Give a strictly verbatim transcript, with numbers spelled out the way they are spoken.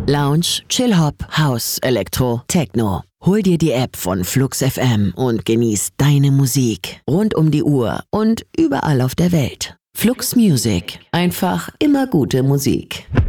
Lounge, Chill-Hop, House, Elektro, Techno. Hol dir die App von Flux F M und genieß deine Musik rund um die Uhr und überall auf der Welt. Flux Music. Einfach immer gute Musik.